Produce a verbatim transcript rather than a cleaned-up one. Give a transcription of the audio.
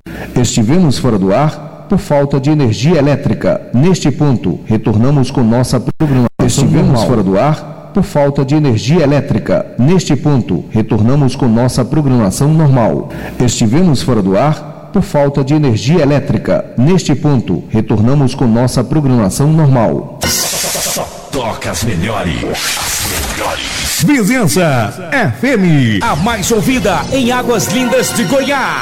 Estivemos fora do ar por falta de energia elétrica. Neste ponto, retornamos com nossa programação. Estivemos normal. Fora do ar por falta de energia elétrica. Neste ponto, retornamos com nossa programação normal. Estivemos fora do ar por falta de energia elétrica. Neste ponto, retornamos com nossa programação normal. Só toca as melhores. As melhores. Vizinhança F M, a mais ouvida em Águas Lindas de Goiás.